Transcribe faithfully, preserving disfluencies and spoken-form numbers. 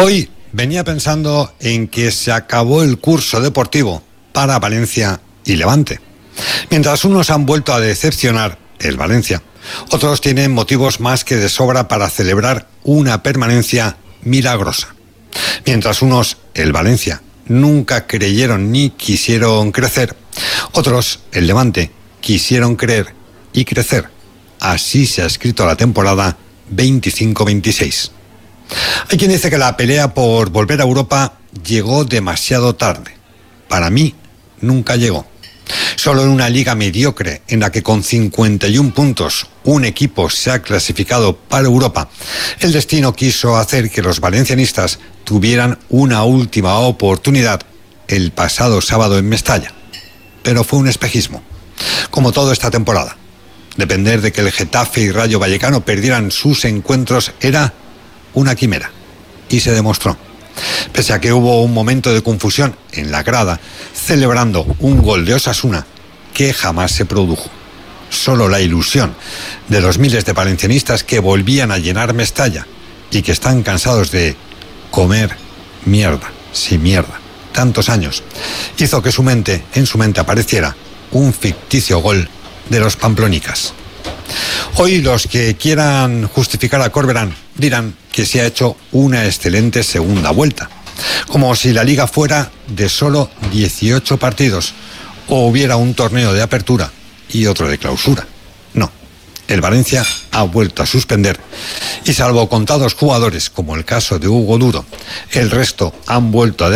Hoy venía pensando en que se acabó el curso deportivo para Valencia y Levante. Mientras unos han vuelto a decepcionar, el Valencia, otros tienen motivos más que de sobra para celebrar una permanencia milagrosa. Mientras unos, el Valencia, nunca creyeron ni quisieron crecer, otros, el Levante, quisieron creer y crecer. Así se ha escrito la temporada veinticinco veintiséis. Hay quien dice que la pelea por volver a Europa llegó demasiado tarde. Para mí, nunca llegó. Solo en una liga mediocre en la que con cincuenta y un puntos un equipo se ha clasificado para Europa, el destino quiso hacer que los valencianistas tuvieran una última oportunidad el pasado sábado en Mestalla. Pero fue un espejismo, como toda esta temporada. Depender de que el Getafe y Rayo Vallecano perdieran sus encuentros era una quimera, y se demostró. Pese a que hubo un momento de confusión en la grada, celebrando un gol de Osasuna que jamás se produjo. Solo la ilusión de los miles de valencianistas que volvían a llenar Mestalla y que están cansados de comer mierda, sí mierda, tantos años, hizo que su mente, en su mente apareciera un ficticio gol de los pamplonicas. Hoy los que quieran justificar a Corberán dirán que se ha hecho una excelente segunda vuelta, como si la liga fuera de solo dieciocho partidos o hubiera un torneo de apertura y otro de clausura. No, el Valencia ha vuelto a suspender y salvo contados jugadores como el caso de Hugo Duro, el resto han vuelto a